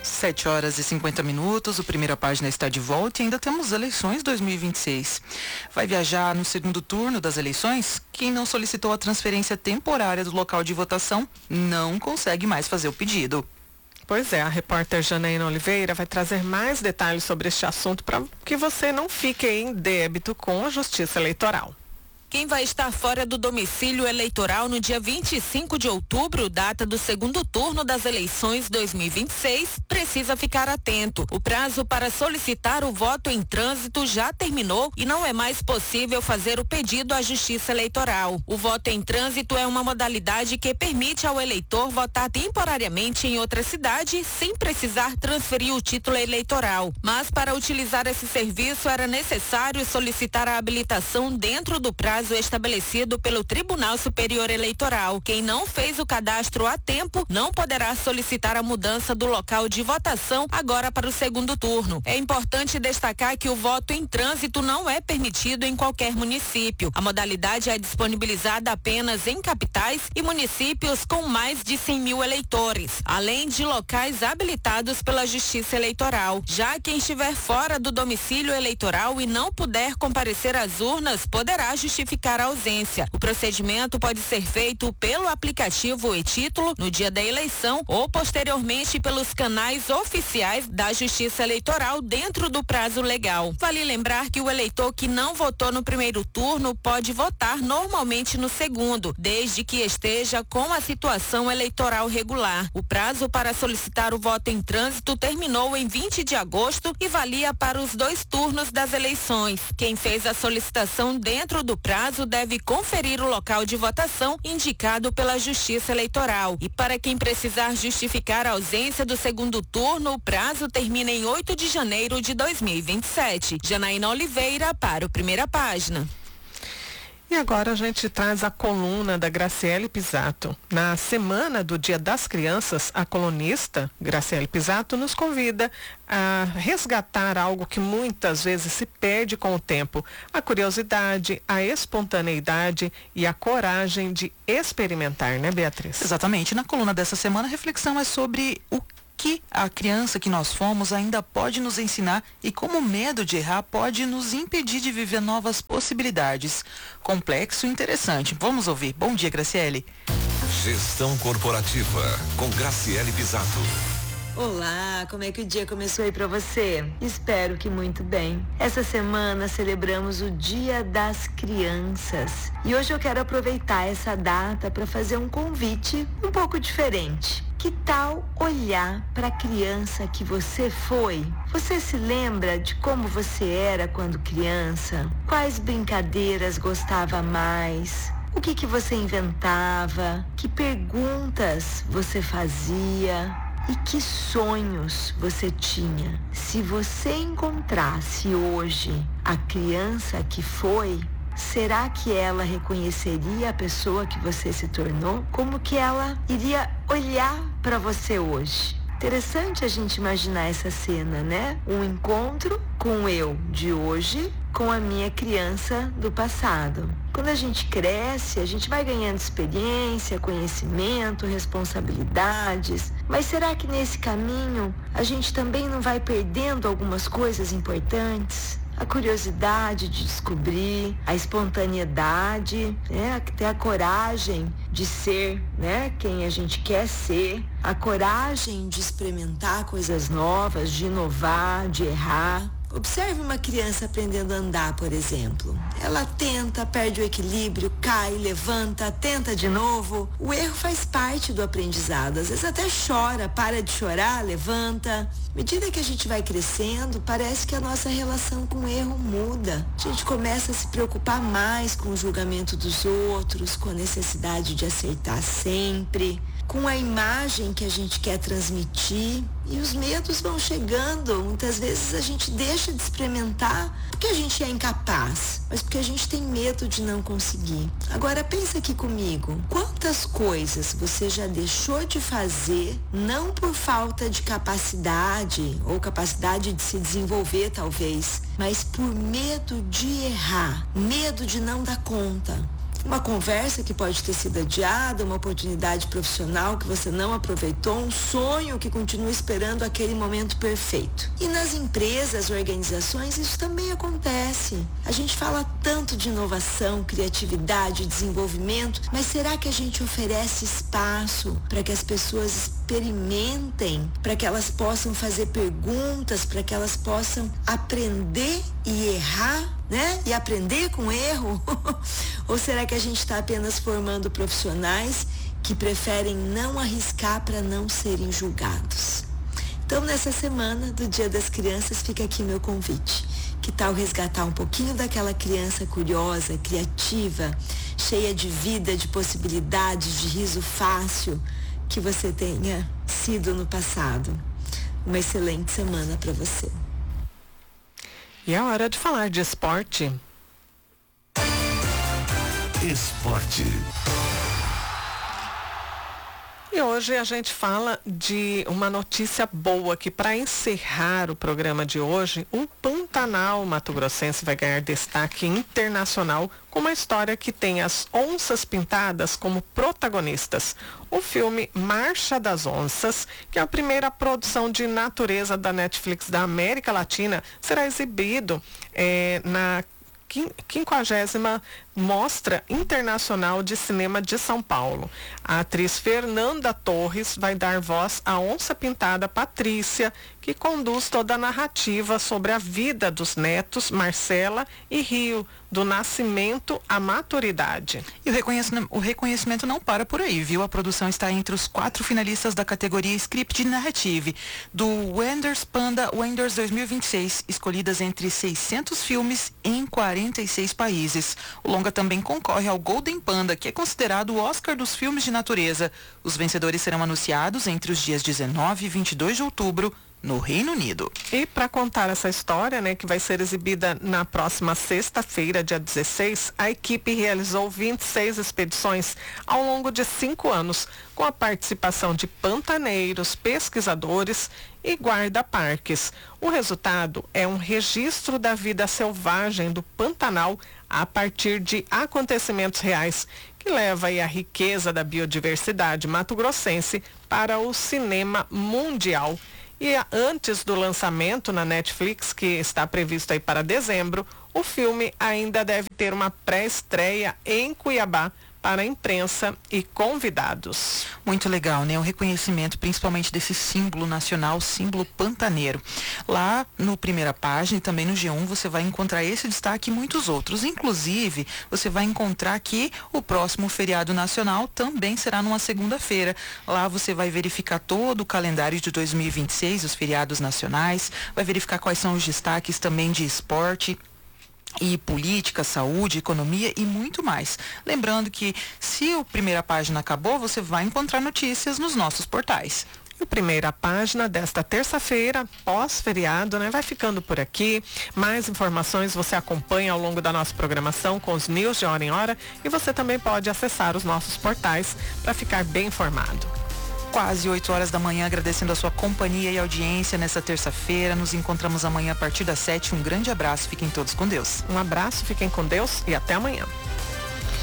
7h50, o Primeira Página está de volta e ainda temos eleições 2026. Vai viajar no segundo turno das eleições? Quem não solicitou a transferência temporária do local de votação não consegue mais fazer o pedido. Pois é, a repórter Janaína Oliveira vai trazer mais detalhes sobre este assunto para que você não fique em débito com a Justiça Eleitoral. Quem vai estar fora do domicílio eleitoral no dia 25 de outubro, data do segundo turno das eleições 2026, precisa ficar atento. O prazo para solicitar o voto em trânsito já terminou e não é mais possível fazer o pedido à Justiça Eleitoral. O voto em trânsito é uma modalidade que permite ao eleitor votar temporariamente em outra cidade sem precisar transferir o título eleitoral. Mas para utilizar esse serviço era necessário solicitar a habilitação dentro do prazo estabelecido pelo Tribunal Superior Eleitoral. Quem não fez o cadastro a tempo não poderá solicitar a mudança do local de votação agora para o segundo turno. É importante destacar que o voto em trânsito não é permitido em qualquer município. A modalidade é disponibilizada apenas em capitais e municípios com mais de 100 mil eleitores, além de locais habilitados pela Justiça Eleitoral. Já quem estiver fora do domicílio eleitoral e não puder comparecer às urnas poderá justificar a ausência. O procedimento pode ser feito pelo aplicativo e-título no dia da eleição ou posteriormente pelos canais oficiais da Justiça Eleitoral dentro do prazo legal. Vale lembrar que o eleitor que não votou no primeiro turno pode votar normalmente no segundo, desde que esteja com a situação eleitoral regular. O prazo para solicitar o voto em trânsito terminou em 20 de agosto e valia para os 2 turnos das eleições. Quem fez a solicitação dentro do prazo deve conferir o local de votação indicado pela Justiça Eleitoral. E para quem precisar justificar a ausência do segundo turno, o prazo termina em 8 de janeiro de 2027. Janaína Oliveira para o Primeira Página. E agora a gente traz a coluna da Graciele Pisato. Na semana do Dia das Crianças, a colunista Graciele Pisato nos convida a resgatar algo que muitas vezes se perde com o tempo: a curiosidade, a espontaneidade e a coragem de experimentar, né, Beatriz? Exatamente. Na coluna dessa semana, a reflexão é sobre o que a criança que nós fomos ainda pode nos ensinar e como o medo de errar pode nos impedir de viver novas possibilidades. Complexo e interessante. Vamos ouvir. Bom dia, Graciele. Gestão Corporativa, com Graciele Pisato. Olá, como é que o dia começou aí pra você? Espero que muito bem. Essa semana celebramos o Dia das Crianças e hoje eu quero aproveitar essa data para fazer um convite um pouco diferente. Que tal olhar para a criança que você foi? Você se lembra de como você era quando criança? Quais brincadeiras gostava mais? O que você inventava? Que perguntas você fazia? E que sonhos você tinha? Se você encontrasse hoje a criança que foi, será que ela reconheceria a pessoa que você se tornou? Como que ela iria olhar para você hoje? Interessante a gente imaginar essa cena, né? Um encontro com o eu de hoje com a minha criança do passado. Quando a gente cresce, a gente vai ganhando experiência, conhecimento, responsabilidades. Mas será que nesse caminho a gente também não vai perdendo algumas coisas importantes? A curiosidade de descobrir, a espontaneidade, né? Ter a coragem de ser, né? Quem a gente quer ser, a coragem de experimentar coisas novas, de inovar, de errar. Observe uma criança aprendendo a andar, por exemplo. Ela tenta, perde o equilíbrio, cai, levanta, tenta de novo. O erro faz parte do aprendizado. Às vezes até chora, para de chorar, levanta. À medida que a gente vai crescendo, parece que a nossa relação com o erro muda. A gente começa a se preocupar mais com o julgamento dos outros, com a necessidade de acertar sempre, com a imagem que a gente quer transmitir, e os medos vão chegando. Muitas vezes a gente deixa de experimentar porque a gente é incapaz, mas porque a gente tem medo de não conseguir. Agora pensa aqui comigo, quantas coisas você já deixou de fazer, não por falta de capacidade ou capacidade de se desenvolver talvez, mas por medo de errar, medo de não dar conta. uma conversa que pode ter sido adiada, uma oportunidade profissional que você não aproveitou, um sonho que continua esperando aquele momento perfeito. E nas empresas, organizações, isso também acontece. A gente fala tanto de inovação, criatividade, desenvolvimento, mas será que a gente oferece espaço para que as pessoas experimentem, para que elas possam fazer perguntas, para que elas possam aprender e errar, né? E aprender com erro? Ou será que a gente está apenas formando profissionais que preferem não arriscar para não serem julgados? Então, nessa semana do Dia das Crianças, fica aqui meu convite. Que tal resgatar um pouquinho daquela criança curiosa, criativa, cheia de vida, de possibilidades, de riso fácil que você tenha sido no passado? Uma excelente semana para você. E é hora de falar de esporte. Esporte. E hoje a gente fala de uma notícia boa que, para encerrar o programa de hoje, o Pantanal Mato Grossense vai ganhar destaque internacional com uma história que tem as onças pintadas como protagonistas. O filme Marcha das Onças, que é a primeira produção de natureza da Netflix da América Latina, será exibido na 50ª Mostra Internacional de Cinema de São Paulo. A atriz Fernanda Torres vai dar voz à onça pintada Patrícia, que conduz toda a narrativa sobre a vida dos netos Marcela e Rio, do nascimento à maturidade. E o reconhecimento não para por aí, viu? A produção está entre os 4 finalistas da categoria Script Narrative do Wenders Panda Wenders 2026, escolhidas entre 600 filmes em 46 países. O longa também concorre ao Golden Panda, que é considerado o Oscar dos filmes de natureza. Os vencedores serão anunciados entre os dias 19 e 22 de outubro, no Reino Unido. E para contar essa história, né, que vai ser exibida na próxima sexta-feira, dia 16, a equipe realizou 26 expedições ao longo de 5 anos, com a participação de pantaneiros, pesquisadores e guarda-parques. O resultado é um registro da vida selvagem do Pantanal a partir de acontecimentos reais, que leva aí a riqueza da biodiversidade mato-grossense para o cinema mundial. E antes do lançamento na Netflix, que está previsto aí para dezembro, o filme ainda deve ter uma pré-estreia em Cuiabá para a imprensa e convidados. Muito legal, né? O reconhecimento, principalmente desse símbolo nacional, símbolo pantaneiro. Lá no Primeira Página e também no G1 você vai encontrar esse destaque e muitos outros. Inclusive, você vai encontrar que o próximo feriado nacional também será numa segunda-feira. Lá você vai verificar todo o calendário de 2026, os feriados nacionais, vai verificar quais são os destaques também de esporte e política, saúde, economia e muito mais. Lembrando que se o Primeira Página acabou, você vai encontrar notícias nos nossos portais. E Primeira Página desta terça-feira, pós-feriado, né? Vai ficando por aqui. Mais informações você acompanha ao longo da nossa programação com os news de hora em hora e você também pode acessar os nossos portais para ficar bem informado. Quase 8 horas da manhã, agradecendo a sua companhia e audiência nessa terça-feira. Nos encontramos amanhã a partir das 7. Um grande abraço, fiquem todos com Deus. Um abraço, fiquem com Deus e até amanhã.